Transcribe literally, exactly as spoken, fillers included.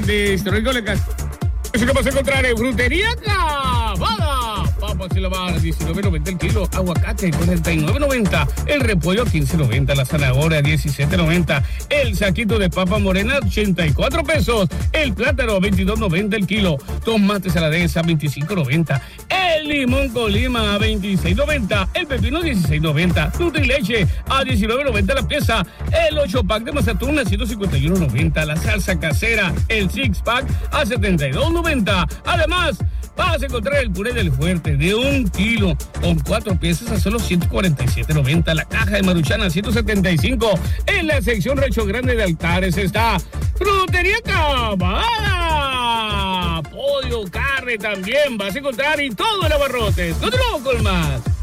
de Histórico Le Castro. Eso que vas a encontrar en Frutería Cavada. Papas y lavadas, diecinueve noventa el kilo. Aguacate, cuarenta y nueve noventa. El repollo, quince noventa. La zanahoria, diecisiete noventa. El saquito de papa morena, ochenta y cuatro pesos. El plátano, veintidós noventa el kilo. Tomate saladeza, veinticinco noventa. El limón colima, a veintiséis noventa. El pepino, dieciséis noventa. Fruta y leche, a diecinueve noventa la pieza. El ocho pack de mazatún, a ciento cincuenta y uno noventa. La salsa casera, el six pack, a setenta y dos noventa. Además, vas a encontrar el puré del fuerte de un kilo con cuatro piezas a solo ciento cuarenta y siete noventa. La caja de Maruchan a ciento setenta y cinco. En la sección Recho Grande de Altares está Frutería Cavada. Pollo, carne también vas a encontrar y todo el abarrotes. No te lo con más.